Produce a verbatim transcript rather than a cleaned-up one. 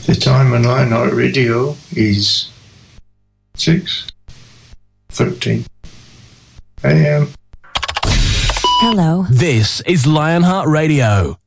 The time on Lionheart Radio is six thirteen a m. Hello. This is Lionheart Radio.